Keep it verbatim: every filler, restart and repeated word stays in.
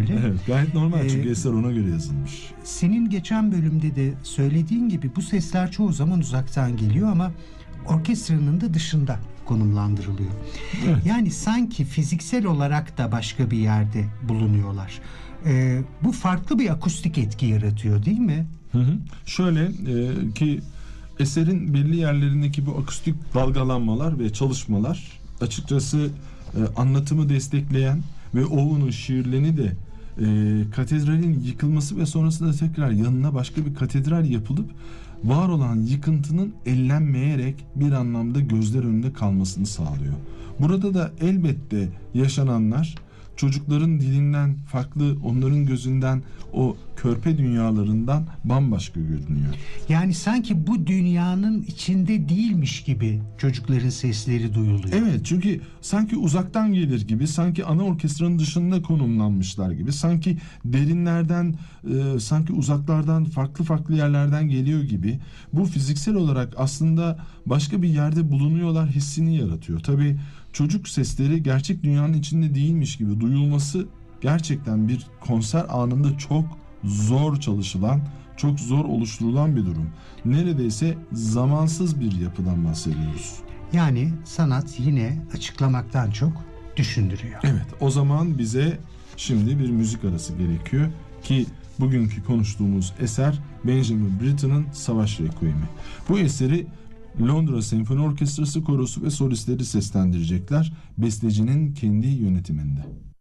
öyle. Evet, gayet normal Ee, çünkü eser ona göre yazılmış. Senin geçen bölümde de söylediğin gibi bu sesler çoğu zaman uzaktan geliyor ama orkestranın da dışında konumlandırılıyor. Evet. Yani sanki fiziksel olarak da başka bir yerde bulunuyorlar. Ee, bu farklı bir akustik etki yaratıyor, değil mi? Hı hı. Şöyle e, ki eserin belli yerlerindeki bu akustik dalgalanmalar ve çalışmalar açıkçası e, anlatımı destekleyen ve Owen'un şiirlerini de e, katedralin yıkılması ve sonrasında tekrar yanına başka bir katedral yapılıp var olan yıkıntının ellenmeyerek bir anlamda gözler önünde kalmasını sağlıyor. Burada da elbette yaşananlar çocukların dilinden farklı, onların gözünden o körpe dünyalarından bambaşka görünüyor. Yani sanki bu dünyanın içinde değilmiş gibi çocukların sesleri duyuluyor. Evet, çünkü sanki uzaktan gelir gibi, sanki ana orkestranın dışında konumlanmışlar gibi, sanki derinlerden, e, sanki uzaklardan, farklı farklı yerlerden geliyor gibi. Bu fiziksel olarak aslında başka bir yerde bulunuyorlar hissini yaratıyor. Tabii çocuk sesleri gerçek dünyanın içinde değilmiş gibi duyulması gerçekten bir konser anında çok zor çalışılan, çok zor oluşturulan bir durum. Neredeyse zamansız bir yapıdan bahsediyoruz. Yani sanat yine açıklamaktan çok düşündürüyor. Evet, o zaman bize şimdi bir müzik arası gerekiyor ki bugünkü konuştuğumuz eser Benjamin Britten'ın Savaş Requiem'i. Bu eseri Londra Senfoni Orkestrası korosu ve solistleri seslendirecekler, bestecinin kendi yönetiminde.